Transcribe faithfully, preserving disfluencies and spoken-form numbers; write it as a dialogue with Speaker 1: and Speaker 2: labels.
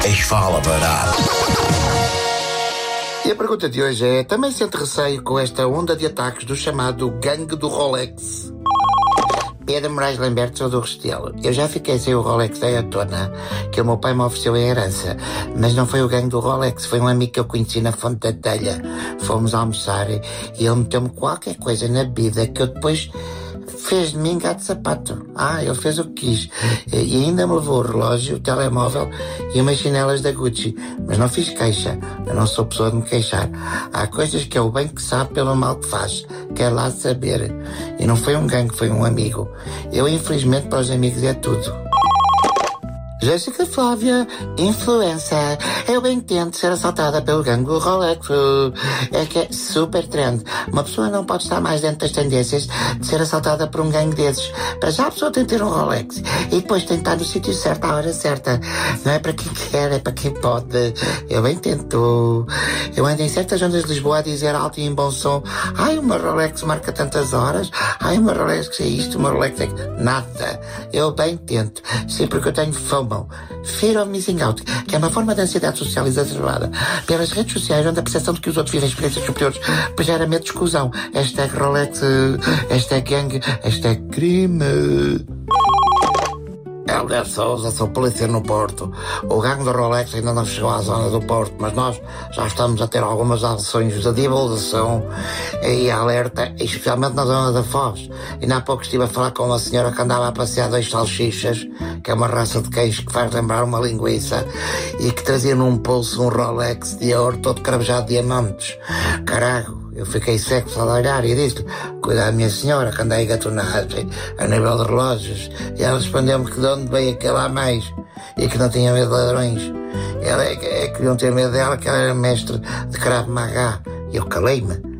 Speaker 1: Ich falo a verdade.
Speaker 2: E a pergunta de hoje é: também sente receio com esta onda de ataques do chamado gangue do Rolex? Pedro Moraes Lamberto, sou do Restelo. Eu já fiquei sem o Rolex Daytona, que o meu pai me ofereceu em herança. Mas não foi o gangue do Rolex, foi um amigo que eu conheci na Fonte da Telha. Fomos almoçar e ele meteu-me qualquer coisa na bebida que eu depois fez de mim gato de sapato. Ah, ele fez o que quis. E ainda me levou o relógio, o telemóvel e umas chinelas da Gucci. Mas não fiz queixa. Eu não sou pessoa de me queixar. Há coisas que é o bem que sabe pelo mal que faz. Quer lá saber. E não foi um gangue, foi um amigo. Eu, infelizmente, para os amigos é tudo. Jéssica Flávia, influencer. Eu bem tento ser assaltada pelo gangue do Rolex. É que é super trend. Uma pessoa não pode estar mais dentro das tendências de ser assaltada por um gangue desses. Para já a pessoa tem que ter um Rolex. E depois tem que estar no sítio certo, à hora certa. Não é para quem quer, é para quem pode. Eu bem tento. Eu ando em certas zonas de Lisboa a dizer alto e em bom som: ai, o meu Rolex marca tantas horas. Ai, o meu Rolex é isto, o meu Rolex é... Nada. Eu bem tento. Sempre que eu tenho fome. Fear of missing out, que é uma forma de ansiedade social exacerbada pelas redes sociais, onde a percepção de que os outros vivem experiências superiores gera medo de exclusão. Hashtag Rolex, hashtag gangue, hashtag crime. Helder Souza, sou polícia no Porto. O gangue do Rolex ainda não chegou à zona do Porto, mas nós já estamos a ter algumas ações de divulgação e alerta, especialmente na zona da Foz. E há pouco estive a falar com uma senhora que andava a passear dois salsichas, que é uma raça de queijo que faz lembrar uma linguiça, e que trazia num pulso um Rolex de ouro todo cravejado de diamantes. Carago, eu fiquei cego só de olhar e disse-lhe: cuidado, minha senhora, que andei gatonagem a nível de relógios. E ela respondeu-me que de onde veio aquele a mais e que não tinha medo de ladrões. Ela é que é, queriam ter medo dela, que ela era mestre de Krav Maga. E eu calei-me.